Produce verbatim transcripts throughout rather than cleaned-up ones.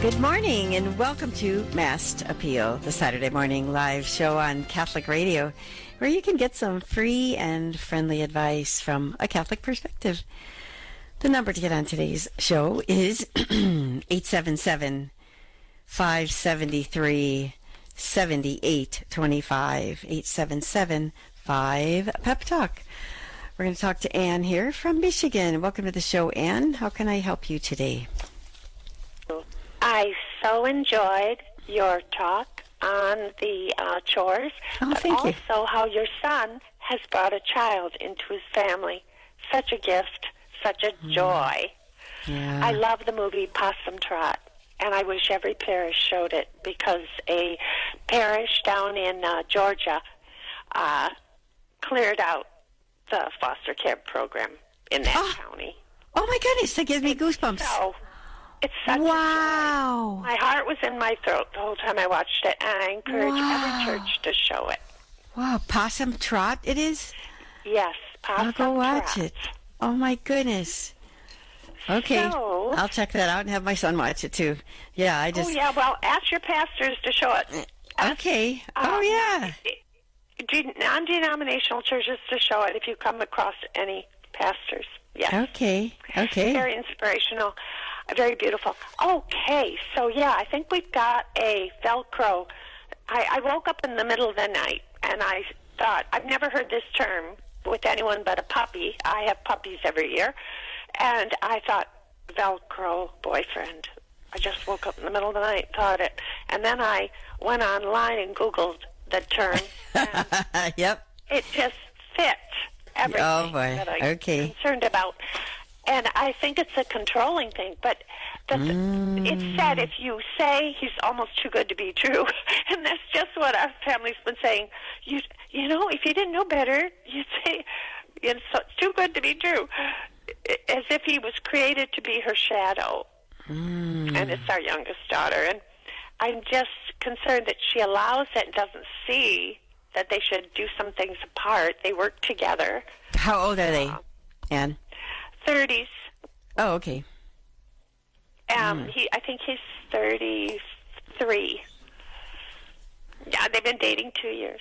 Good morning and welcome to Masked Appeal, the Saturday morning live show on Catholic Radio, where you can get some free and friendly advice from a Catholic perspective. The number to get on today's show is eight seven seven, five seven three, seven eight two five, eight seven seven, five, Pep Talk. We're going to talk to Ann here from Michigan. Welcome to the show, Ann. How can I help you today? I so enjoyed your talk on the uh, chores, oh, but thank also you. how your son has brought a child into his family. Such a gift, such a mm. joy. Yeah. I love the movie Possum Trot, and I wish every parish showed it, because a parish down in uh, Georgia uh, cleared out the foster care program in that oh. county. Oh, my goodness, that gives me goosebumps. So, it's such wow. a joy. My heart was in my throat the whole time I watched it, and I encourage wow. every church to show it. Wow, Possum Trot it is? Yes, Possum I'll go watch Trot. it. Oh, my goodness. Okay, So, I'll check that out and have my son watch it, too. Yeah, I just... Oh, yeah, well, ask your pastors to show it. Okay. Um, oh, yeah. Non-denominational churches to show it if you come across any pastors. Yes. Okay, okay. Very inspirational. Very beautiful. Okay, so yeah, I think we've got a Velcro. I, I woke up in the middle of the night, and I thought, I've never heard this term with anyone but a puppy. I have puppies every year. And I thought, Velcro boyfriend. I just woke up in the middle of the night, thought it. And then I went online and Googled the term. And yep. it just fit everything oh, boy. that I'm okay. concerned about. And I think it's a controlling thing, but the, mm. it's said if you say he's almost too good to be true, and that's just what our family's been saying. You you know, if you didn't know better, you'd say it's too good to be true, as if he was created to be her shadow. Mm. And it's our youngest daughter, and I'm just concerned that she allows it and doesn't see that they should do some things apart. They work together. How old are they, uh, Anne? thirties. Oh, okay. Um, mm. he, I think he's thirty-three. Yeah, they've been dating two years.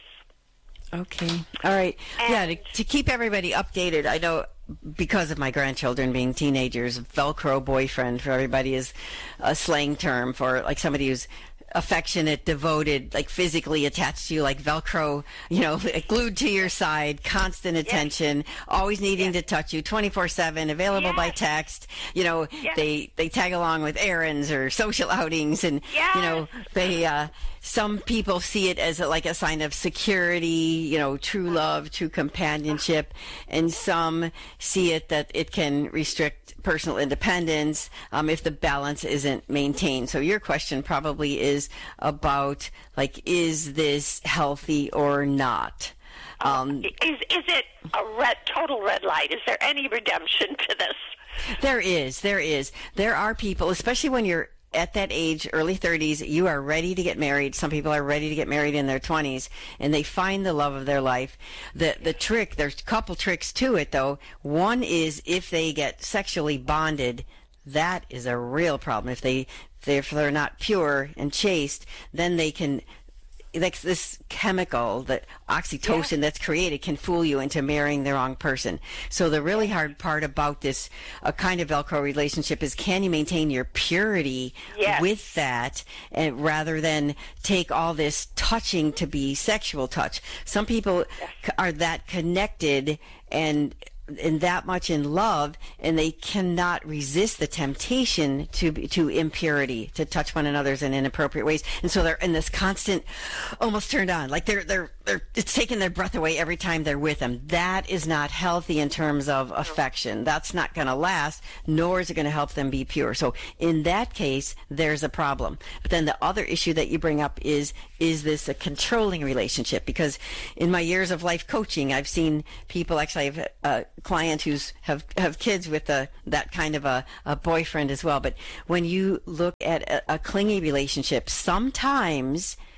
Okay. All right. And yeah, to, to keep everybody updated, I know because of my grandchildren being teenagers, Velcro boyfriend for everybody is a slang term for like somebody who's affectionate, devoted, like physically attached to you, like Velcro, you know, glued to your side, constant attention, yes. always needing yes. to touch you, twenty-four seven, available yes. by text. You know, yes. they, they tag along with errands or social outings, and, yes. you know, they, uh, some people see it as a, like a sign of security, you know, true love, true companionship, and some see it that it can restrict personal independence um, if the balance isn't maintained. So your question probably is about, like, is this healthy or not? Um, is is it a red, total red light? Is there any redemption to this? There is. There is. There are people, especially when you're at that age, early thirties, you are ready to get married. Some people are ready to get married in their twenties, and they find the love of their life. The the trick, there's a couple tricks to it, though. One is if they get sexually bonded, that is a real problem. If they if they're not pure and chaste, then they can, like this chemical, that oxytocin yeah. that's created, can fool you into marrying the wrong person. So the really hard part about this a kind of Velcro relationship is, can you maintain your purity yes. with that, and rather than take all this touching to be sexual touch. Some people yes. are that connected and and that much in love, and they cannot resist the temptation to to impurity, to touch one another's in inappropriate ways, and so they're in this constant, almost turned on, like they're they're they're it's taking their breath away every time they're with them. That is not healthy in terms of affection. That's not going to last, nor is it going to help them be pure. So in that case, there's a problem. But then the other issue that you bring up is is this a controlling relationship? Because in my years of life coaching, I've seen people, actually, I've uh, clients who's have have kids with a that kind of a, a boyfriend as well. But when you look at a, a clingy relationship, sometimes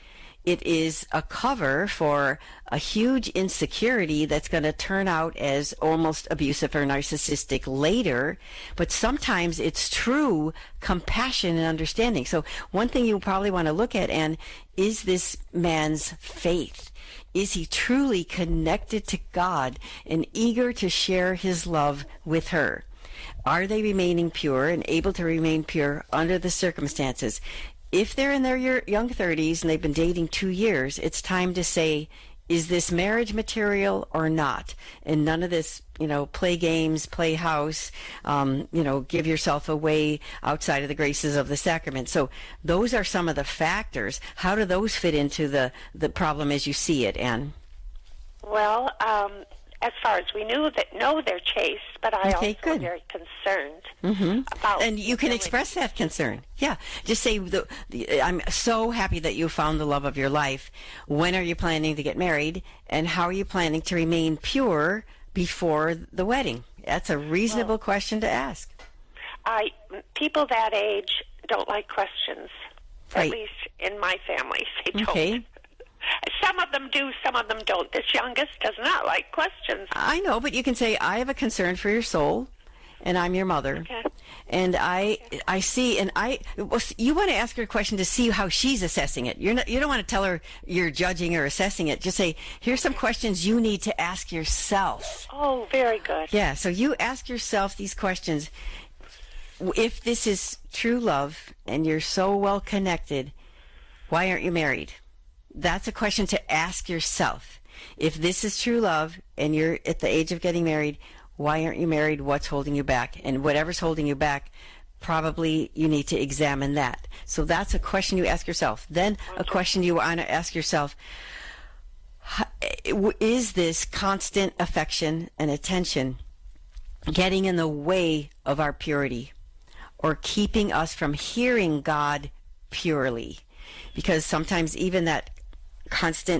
it is a cover for a huge insecurity that's going to turn out as almost abusive or narcissistic later. But sometimes it's true compassion and understanding. So one thing you probably want to look at, and is this man's faith? Is he truly connected to God and eager to share his love with her? Are they remaining pure and able to remain pure under the circumstances? If they're in their young thirties and they've been dating two years, it's time to say, is this marriage material or not? And none of this, you know, play games, play house, um, you know, give yourself away outside of the graces of the sacrament. So those are some of the factors. How do those fit into the, the problem as you see it, Anne? Well, um, as far as we knew that know they're chaste, but I okay, also good. am very concerned mm-hmm. about. And you can express that concern. Yeah, just say, the, the, "I'm so happy that you found the love of your life. When are you planning to get married, and how are you planning to remain pure before the wedding?" That's a reasonable well, question to ask. I people that age don't like questions. Right. At least in my family, they don't. Okay. Some of them do, some of them don't. This youngest does not like questions. I know, but you can say, "I have a concern for your soul, and I'm your mother." Okay. And I, I see, and I, well, you want to ask her a question to see how she's assessing it. You're not, you don't want to tell her you're judging or assessing it. Just say, "Here's some questions you need to ask yourself." Oh, very good. Yeah, so you ask yourself these questions. If this is true love and you're so well connected, why aren't you married? That's a question to ask yourself. If this is true love and you're at the age of getting married, why aren't you married? What's holding you back? And whatever's holding you back, probably you need to examine that. So that's a question you ask yourself. Then a question you want to ask yourself, is this constant affection and attention getting in the way of our purity or keeping us from hearing God purely? Because sometimes even that constant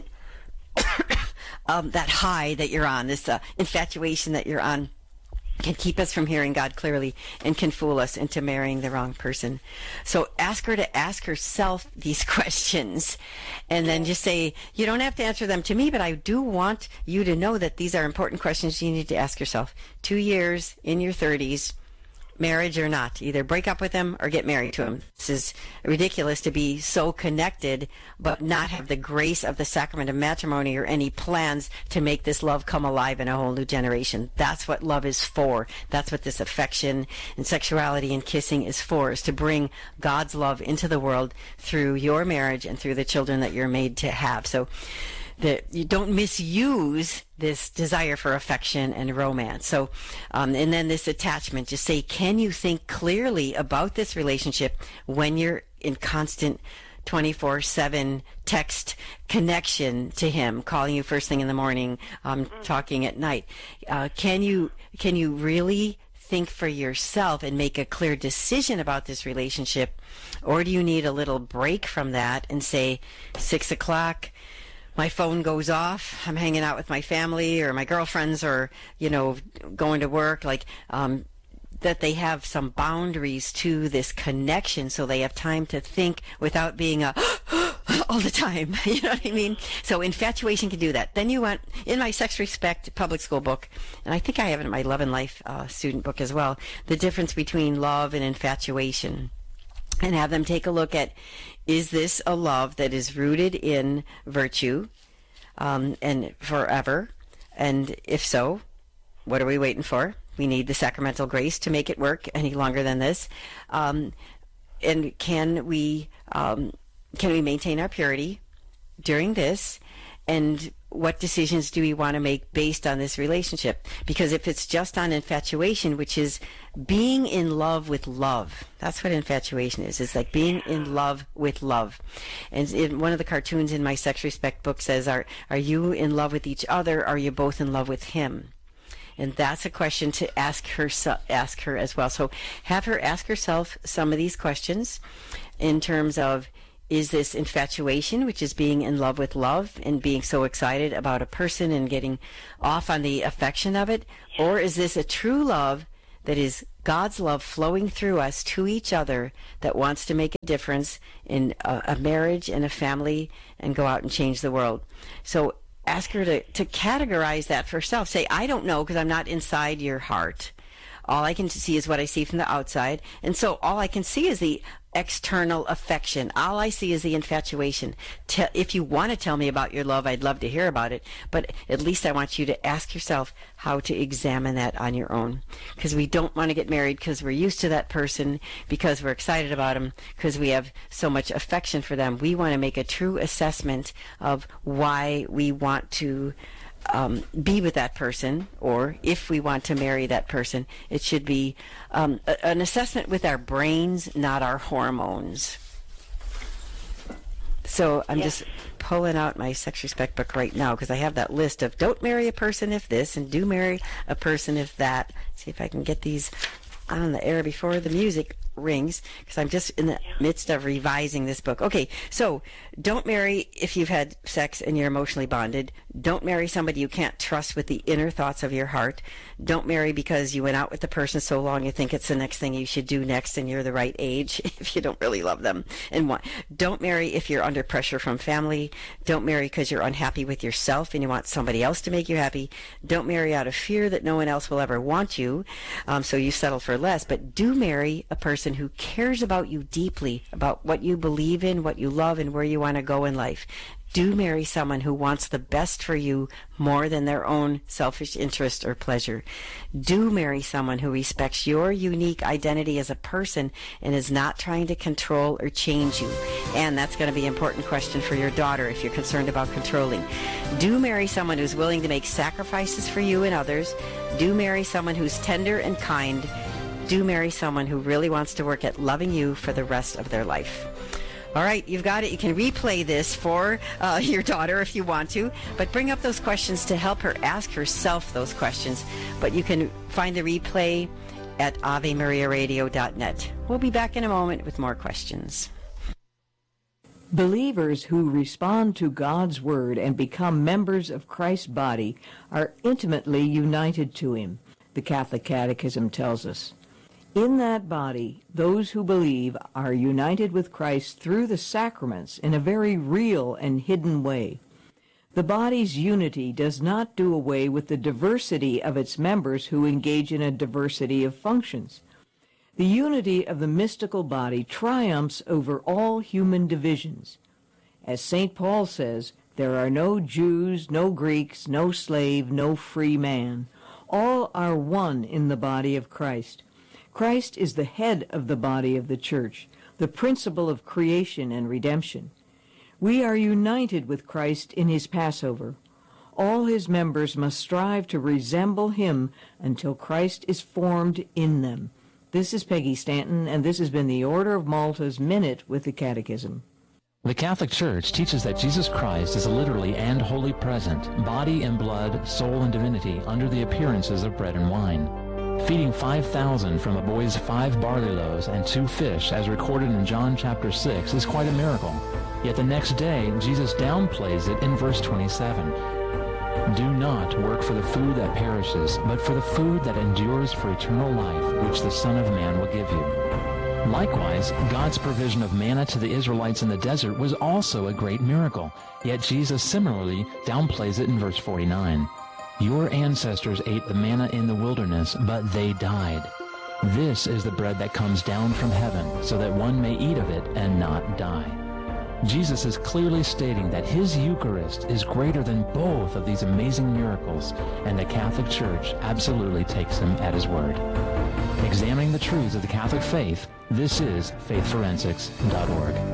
um, that high that you're on, this uh, infatuation that you're on, can keep us from hearing God clearly and can fool us into marrying the wrong person. So ask her to ask herself these questions, and then just say, you don't have to answer them to me, but I do want you to know that these are important questions you need to ask yourself. Two years in your thirties, marriage or not, either break up with him or get married to him. This is ridiculous to be so connected but not have the grace of the sacrament of matrimony or any plans to make this love come alive in a whole new generation. That's what love is for. That's what this affection and sexuality and kissing is for, is to bring God's love into the world through your marriage and through the children that you're made to have. So that you don't misuse this desire for affection and romance. So, um, and then this attachment, just say, can you think clearly about this relationship when you're in constant twenty-four seven text connection to him, calling you first thing in the morning, um, talking at night? Uh, can you, can you really think for yourself and make a clear decision about this relationship? Or do you need a little break from that and say, six o'clock, my phone goes off, I'm hanging out with my family or my girlfriends or, you know, going to work, like, um, that they have some boundaries to this connection so they have time to think without being a all the time. You know what I mean? So infatuation can do that. Then you want, in my Sex Respect public school book, and I think I have it in my Love and Life uh, student book as well, the difference between love and infatuation. And have them take a look at, is this a love that is rooted in virtue um, and forever? And if so, what are we waiting for? We need the sacramental grace to make it work any longer than this. Um, and can we um, can we maintain our purity during this? And what decisions do we want to make based on this relationship? Because if it's just on infatuation, which is being in love with love, that's what infatuation is. It's like being in love with love. And in one of the cartoons in my Sex Respect book says, are, are you in love with each other? Or are you both in love with him? And that's a question to ask her, ask her as well. So have her ask herself some of these questions in terms of, is this infatuation, which is being in love with love and being so excited about a person and getting off on the affection of it? Or is this a true love that is God's love flowing through us to each other that wants to make a difference in a, a marriage and a family and go out and change the world. So ask her to, to categorize that for herself. Say, I don't know because I'm not inside your heart. All I can see is what I see from the outside. And so all I can see is the external affection. All I see is the infatuation. Te- if you want to tell me about your love, I'd love to hear about it. But at least I want you to ask yourself how to examine that on your own. Because we don't want to get married because we're used to that person, because we're excited about them, because we have so much affection for them. We want to make a true assessment of why we want to Um, be with that person, or if we want to marry that person. It should be um, a, an assessment with our brains, not our hormones. So I'm yes. just pulling out my Sex Respect book right now because I have that list of don't marry a person if this and do marry a person if that. See if I can get these on the air before the music rings, because I'm just in the midst of revising this book. Okay, so don't marry if you've had sex and you're emotionally bonded. Don't marry somebody you can't trust with the inner thoughts of your heart. Don't marry because you went out with the person so long you think it's the next thing you should do next and you're the right age if you don't really love them. And what? Don't marry if you're under pressure from family. Don't marry because you're unhappy with yourself and you want somebody else to make you happy. Don't marry out of fear that no one else will ever want you, um, so you settle for less. But do marry a person who cares about you deeply, about what you believe in, what you love, and where you want to go in life. Do marry someone who wants the best for you more than their own selfish interest or pleasure. Do marry someone who respects your unique identity as a person and is not trying to control or change you. And that's going to be an important question for your daughter if you're concerned about controlling. Do marry someone who's willing to make sacrifices for you and others. Do marry someone who's tender and kind. Do marry someone who really wants to work at loving you for the rest of their life. All right, you've got it. You can replay this for uh, your daughter if you want to, but bring up those questions to help her ask herself those questions. But you can find the replay at ave maria radio dot net. We'll be back in a moment with more questions. Believers who respond to God's Word and become members of Christ's body are intimately united to Him, the Catholic Catechism tells us. In that body, those who believe are united with Christ through the sacraments in a very real and hidden way. The body's unity does not do away with the diversity of its members who engage in a diversity of functions. The unity of the mystical body triumphs over all human divisions. As Saint Paul says, there are no Jews, no Greeks, no slave, no free man. All are one in the body of Christ. Christ is the head of the body of the Church, the principle of creation and redemption. We are united with Christ in His Passover. All His members must strive to resemble Him until Christ is formed in them. This is Peggy Stanton, and this has been the Order of Malta's Minute with the Catechism. The Catholic Church teaches that Jesus Christ is literally and wholly present, body and blood, soul and divinity, under the appearances of bread and wine. Feeding five thousand from a boy's five barley loaves and two fish, as recorded in John chapter six, is quite a miracle. Yet the next day, Jesus downplays it in verse twenty-seven. Do not work for the food that perishes, but for the food that endures for eternal life, which the Son of Man will give you. Likewise, God's provision of manna to the Israelites in the desert was also a great miracle. Yet Jesus similarly downplays it in verse forty-nine. Your ancestors ate the manna in the wilderness, but they died. This is the bread that comes down from heaven, so that one may eat of it and not die. Jesus is clearly stating that His Eucharist is greater than both of these amazing miracles, and the Catholic Church absolutely takes Him at His word. Examining the truths of the Catholic faith, this is faith forensics dot org.